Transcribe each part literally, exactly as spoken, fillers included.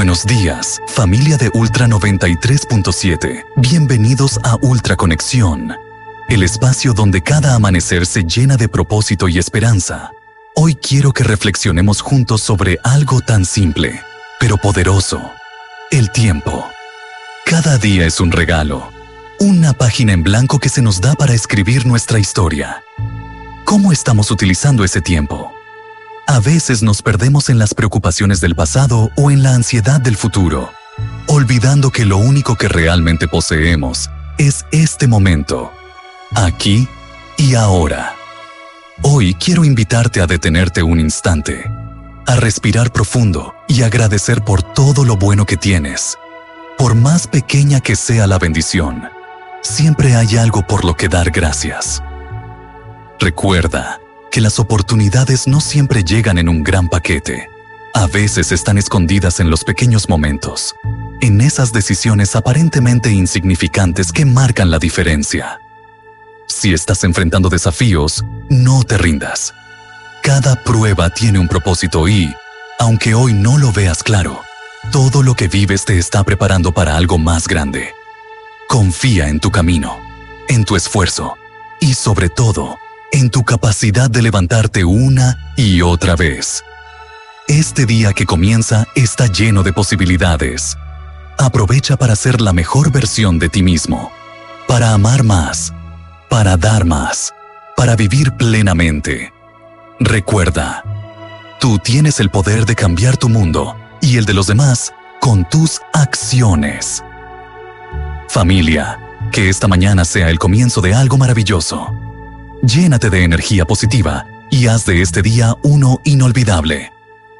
Buenos días, familia de Ultra noventa y tres punto siete. Bienvenidos a Ultra Conexión, el espacio donde cada amanecer se llena de propósito y esperanza. Hoy quiero que reflexionemos juntos sobre algo tan simple, pero poderoso: el tiempo. Cada día es un regalo, una página en blanco que se nos da para escribir nuestra historia. ¿Cómo estamos utilizando ese tiempo? A veces nos perdemos en las preocupaciones del pasado o en la ansiedad del futuro, olvidando que lo único que realmente poseemos es este momento, aquí y ahora. Hoy quiero invitarte a detenerte un instante, a respirar profundo y agradecer por todo lo bueno que tienes. Por más pequeña que sea la bendición, siempre hay algo por lo que dar gracias. Recuerda que las oportunidades no siempre llegan en un gran paquete. A veces están escondidas en los pequeños momentos, en esas decisiones aparentemente insignificantes que marcan la diferencia. Si estás enfrentando desafíos, no te rindas. Cada prueba tiene un propósito y, aunque hoy no lo veas claro, todo lo que vives te está preparando para algo más grande. Confía en tu camino, en tu esfuerzo y, sobre todo, en tu capacidad de levantarte una y otra vez. Este día que comienza está lleno de posibilidades. Aprovecha para ser la mejor versión de ti mismo, para amar más, para dar más, para vivir plenamente. Recuerda, tú tienes el poder de cambiar tu mundo y el de los demás con tus acciones. Familia, que esta mañana sea el comienzo de algo maravilloso. Llénate de energía positiva y haz de este día uno inolvidable.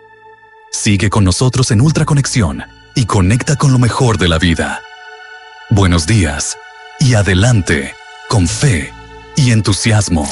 Sigue con nosotros en Ultra Conexión y conecta con lo mejor de la vida. Buenos días y adelante, con fe y entusiasmo.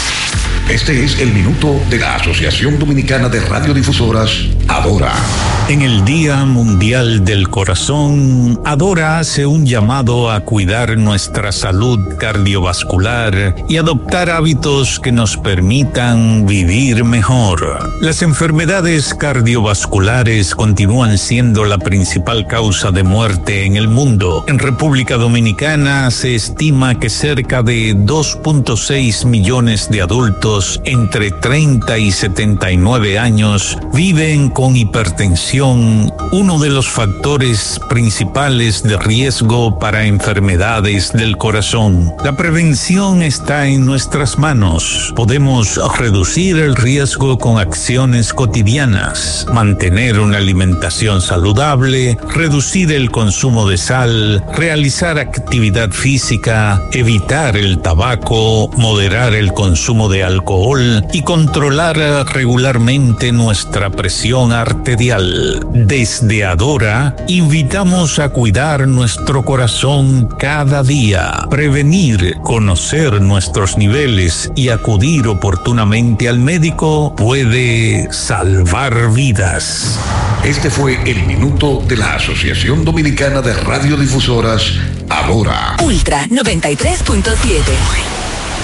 Este es el minuto de la Asociación Dominicana de Radiodifusoras, Adora. En el Día Mundial del Corazón, Adora hace un llamado a cuidar nuestra salud cardiovascular y adoptar hábitos que nos permitan vivir mejor. Las enfermedades cardiovasculares continúan siendo la principal causa de muerte en el mundo. En República Dominicana se estima que cerca de dos punto seis millones de adultos entre treinta y setenta y nueve años viven con hipertensión, uno de los factores principales de riesgo para enfermedades del corazón. La prevención está en nuestras manos. Podemos reducir el riesgo con acciones cotidianas, mantener una alimentación saludable, reducir el consumo de sal, realizar actividad física, evitar el tabaco, moderar el consumo de alcohol y controlar regularmente nuestra presión arterial. Desde Adora, invitamos a cuidar nuestro corazón cada día, prevenir, conocer nuestros niveles y acudir oportunamente al médico puede salvar vidas. Este fue el minuto de la Asociación Dominicana de Radiodifusoras, Adora. Ultra noventa y tres punto siete.